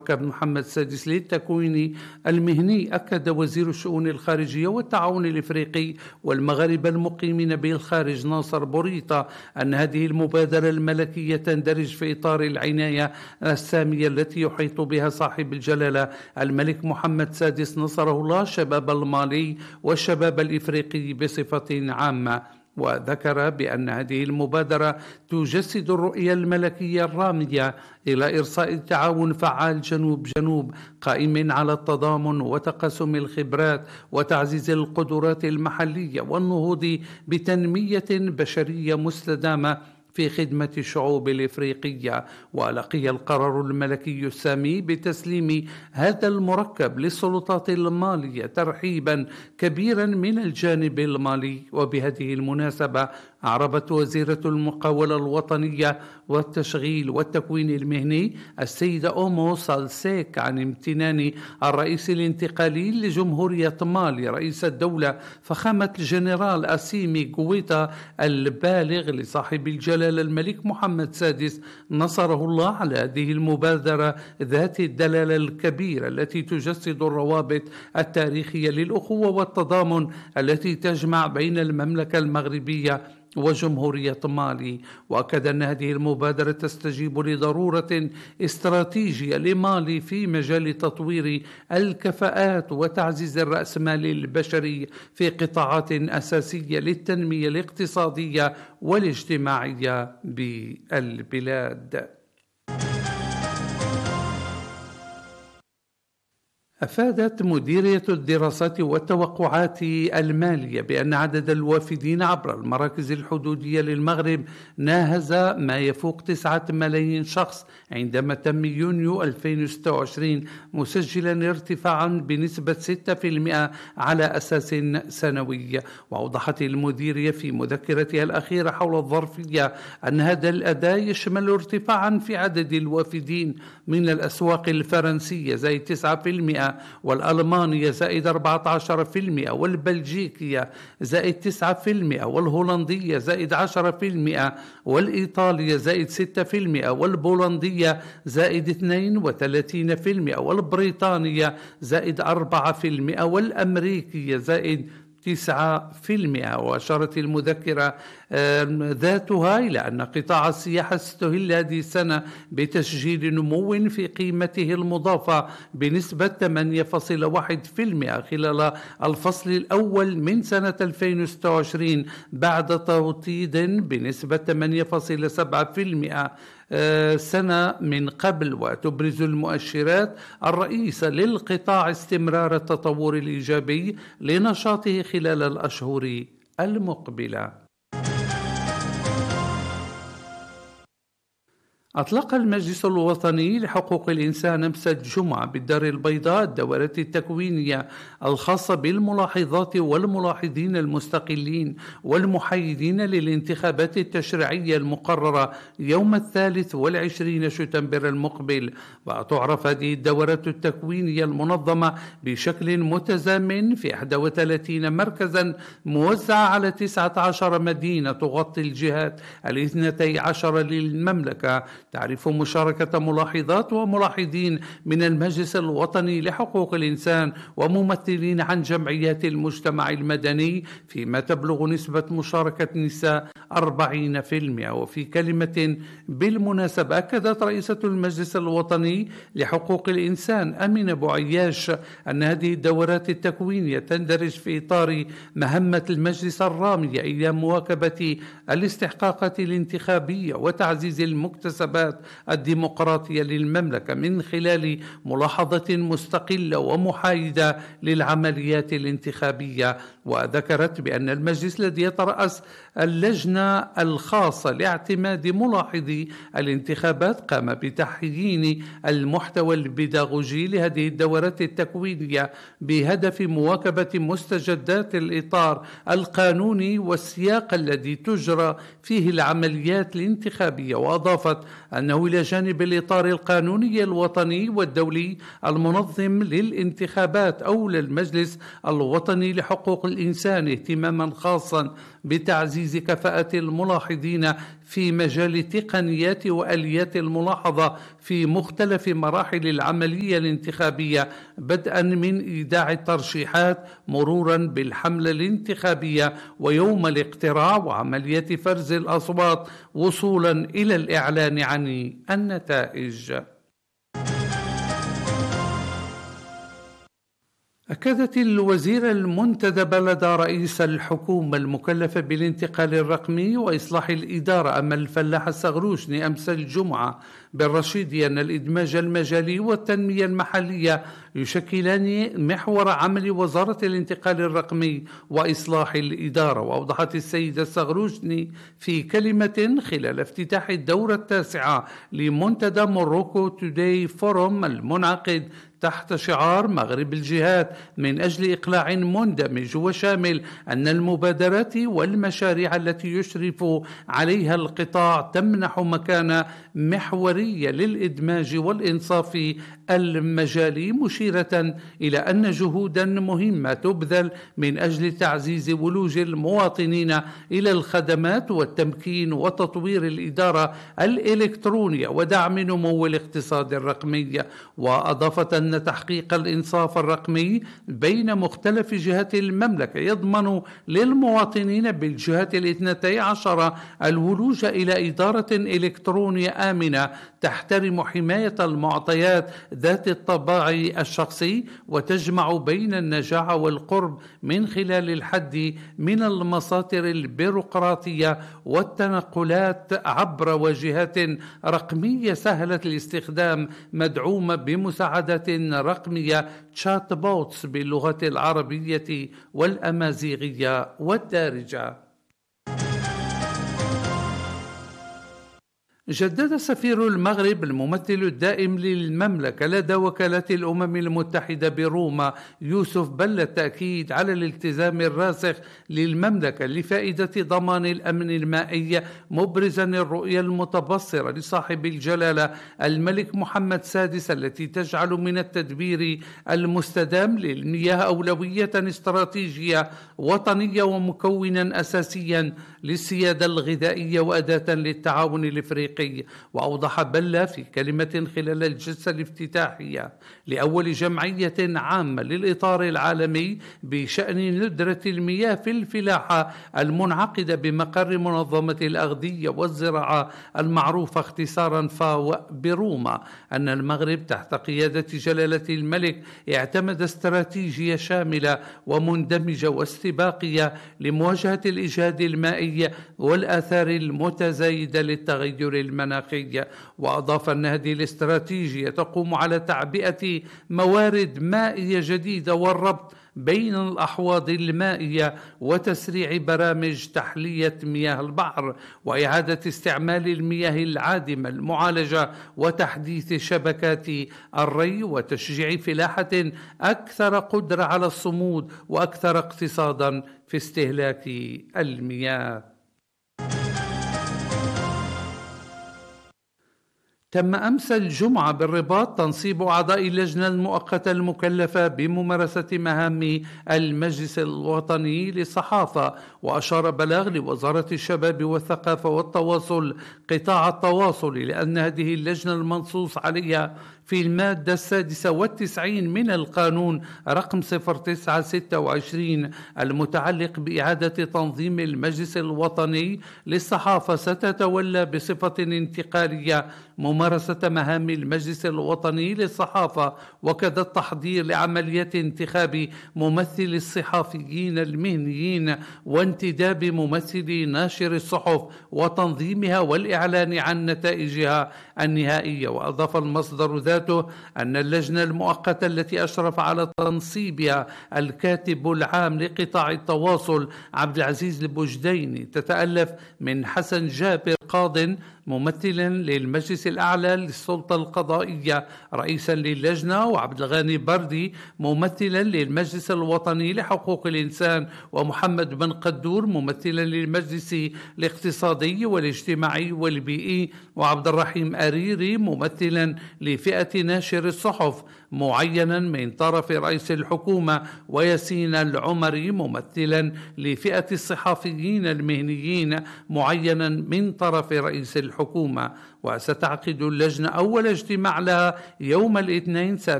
محمد السادس للتكوين المهني. أكد وزير الشؤون الخارجية والتعاون الإفريقي والمغاربة المقيمين بالخارج ناصر بوريطة أن هذه المبادرة الملكية تندرج في إطار العناية السامية التي يحيط بها صاحب الجلالة الملك محمد السادس نصره الله شباب المالي والشباب الإفريقي بصفة عامة. وذكر بأن هذه المبادرة تجسد الرؤية الملكية الرامية إلى إرساء تعاون فعال جنوب جنوب قائم على التضامن وتقاسم الخبرات وتعزيز القدرات المحلية والنهوض بتنمية بشرية مستدامة في خدمة الشعوب الإفريقية. ولقي القرار الملكي السامي بتسليم هذا المركب للسلطات المالية ترحيبا كبيرا من الجانب المالي. وبهذه المناسبة أعربت وزيرة المقاولة الوطنية والتشغيل والتكوين المهني السيدة أومو سالسيك عن امتنان الرئيس الانتقالي لجمهورية مالي رئيس الدولة فخامة الجنرال أسيمي جويتا البالغ لصاحب الجلالة الملك محمد السادس نصره الله على هذه المبادرة ذات الدلالة الكبيرة التي تجسد الروابط التاريخية للأخوة والتضامن التي تجمع بين المملكة المغربية وجمهورية مالي. وأكد أن هذه المبادرة تستجيب لضرورة استراتيجية لمالي في مجال تطوير الكفاءات وتعزيز الرأسمال البشري في قطاعات أساسية للتنمية الاقتصادية والاجتماعية بالبلاد. أفادت مديرية الدراسات والتوقعات المالية بأن عدد الوافدين عبر المراكز الحدودية للمغرب ناهز ما يفوق 9 ملايين شخص عندما تم يونيو 2026 مسجلا ارتفاعا بنسبة 6% على أساس سنوي. وأوضحت المديرية في مذكرتها الأخيرة حول الظرفية أن هذا الأداء يشمل ارتفاعا في عدد الوافدين من الأسواق الفرنسية زائد 9%، والألمانية زائد 14%، والبلجيكية زائد 9%، والهولندية زائد 10%، والإيطالية زائد 6%، والبولندية زائد 32%، والبريطانية زائد 4%، والأمريكية زائد 9%. وأشارت المذكرة ذاتها إلى أن قطاع السياحة استهل هذه السنة بتسجيل نمو في قيمته المضافة بنسبة 8.1% خلال الفصل الأول من سنة 2026 بعد توطيد بنسبة 8.7% سنة من قبل. وتبرز المؤشرات الرئيسة للقطاع استمرار التطور الإيجابي لنشاطه خلال الأشهر المقبلة. أطلق المجلس الوطني لحقوق الإنسان أمس الجمعة بالدار البيضاء الدورات التكوينية الخاصة بالملاحظات والملاحظين المستقلين والمحايدين للانتخابات التشريعية المقررة يوم 23 شتنبر المقبل. وتعرف هذه الدورات التكوينية المنظمة بشكل متزامن في 31 مركزا موزعة على 19 مدينة تغطي الجهات 12 للمملكة. تعرف مشاركة ملاحظات وملاحظين من المجلس الوطني لحقوق الإنسان وممثلين عن جمعيات المجتمع المدني فيما تبلغ نسبة مشاركة النساء 40%. وفي كلمة بالمناسبة أكدت رئيسة المجلس الوطني لحقوق الإنسان أمينة بوعياش أن هذه الدورات التكوينية تندرج في إطار مهمة المجلس الرامية إلى مواكبة الاستحقاقات الانتخابية وتعزيز المكتسبات الديمقراطية للمملكة من خلال ملاحظة مستقلة ومحايدة للعمليات الانتخابية. وذكرت بأن المجلس الذي يترأس اللجنة الخاصة لاعتماد ملاحظي الانتخابات قام بتحيين المحتوى البيداغوجي لهذه الدورات التكوينية بهدف مواكبة مستجدات الإطار القانوني والسياق الذي تجرى فيه العمليات الانتخابية. وأضافت أنه إلى جانب الإطار القانوني الوطني والدولي المنظم للانتخابات أولى المجلس الوطني لحقوق الإنسان اهتماما خاصا بتعزيز كفاءة الملاحظين في مجال تقنيات وآليات الملاحظة في مختلف مراحل العملية الانتخابية، بدءا من إيداع الترشيحات مرورا بالحملة الانتخابية ويوم الاقتراع وعملية فرز الأصوات وصولا إلى الإعلان عن النتائج. أكدت الوزيرة المنتدبة لدى رئيس الحكومة المكلفة بالانتقال الرقمي وإصلاح الإدارة أمل الفلاح السغروشني أمس الجمعة بالرشيد أن الإدماج المجالي والتنمية المحلية يشكلان محور عمل وزارة الانتقال الرقمي وإصلاح الإدارة. وأوضحت السيدة السغروشني في كلمة خلال افتتاح الدورة التاسعة لمنتدى موروكو توداي فورم المنعقد تحت شعار مغرب الجهات من أجل إقلاع مندمج وشامل أن المبادرات والمشاريع التي يشرف عليها القطاع تمنح مكانة محورية للإدماج والإنصاف المجالي، مشيرة إلى أن جهودا مهمة تبذل من أجل تعزيز ولوج المواطنين إلى الخدمات والتمكين وتطوير الإدارة الإلكترونية ودعم نمو الاقتصاد الرقمي. وأضافت أن تحقيق الإنصاف الرقمي بين مختلف جهات المملكة يضمن للمواطنين بالجهات الاثنتي عشر الولوج إلى إدارة إلكترونية آمنة تحترم حماية المعطيات ذات الطابع الشخصي وتجمع بين النجاعة والقرب من خلال الحد من المساطر البيروقراطية والتنقلات عبر واجهات رقمية سهلة الاستخدام مدعومة بمساعدات رقمية تشات بوتس باللغة العربية والأمازيغية والدارجة. جدد سفير المغرب الممثل الدائم للمملكة لدى وكالة الأمم المتحدة بروما يوسف بلة التأكيد على الالتزام الراسخ للمملكة لفائدة ضمان الأمن المائي، مبرزا الرؤية المتبصرة لصاحب الجلالة الملك محمد السادس التي تجعل من التدبير المستدام للمياه أولوية استراتيجية وطنية ومكونا أساسيا للسيادة الغذائية وأداة للتعاون الإفريقي. وأوضح بلة في كلمة خلال الجلسة الافتتاحية لأول جمعية عامة للإطار العالمي بشأن ندرة المياه في الفلاحة المنعقدة بمقر منظمة الأغذية والزراعة المعروفة اختصارا فاو بروما أن المغرب تحت قيادة جلالة الملك اعتمد استراتيجية شاملة ومندمجة واستباقية لمواجهة الإجهاد المائي والآثار المتزايدة للتغير المناخي. وأضاف أن هذه الاستراتيجية تقوم على تعبئة موارد مائية جديدة والربط بين الأحواض المائية وتسريع برامج تحلية مياه البحر وإعادة استعمال المياه العادمة المعالجة وتحديث شبكات الري وتشجيع فلاحة أكثر قدرة على الصمود وأكثر اقتصادا في استهلاك المياه. تم أمس الجمعة بالرباط تنصيب أعضاء اللجنة المؤقتة المكلفة بممارسة مهام المجلس الوطني للصحافة. وأشار بلاغ لوزارة الشباب والثقافة والتواصل قطاع التواصل لأن هذه اللجنة المنصوص عليها في المادة 96 من القانون رقم 0926 المتعلق بإعادة تنظيم المجلس الوطني للصحافة ستتولى بصفة انتقالية ممارسة مهام المجلس الوطني للصحافة وكذا التحضير لعملية انتخاب ممثل الصحفيين المهنيين وانتداب ممثلي ناشر الصحف وتنظيمها والإعلان عن نتائجها النهائية. وأضاف المصدر ذاته أن اللجنة المؤقتة التي أشرف على تنصيبها الكاتب العام لقطاع التواصل عبد العزيز البوجديني تتألف من حسن جابر قاض ممثلا للمجلس الأعلى للسلطة القضائية رئيسا للجنة، وعبد الغني بردي ممثلا للمجلس الوطني لحقوق الإنسان، ومحمد بن قدور ممثلا للمجلس الاقتصادي والاجتماعي والبيئي، وعبد الرحيم أريري ممثلا لفئة ناشر الصحف معينا من طرف رئيس الحكومة، وياسين العمري ممثلا لفئة الصحفيين المهنيين معينا من طرف رئيس الحكومة. وستعقد اللجنة أول اجتماع لها يوم الاثنين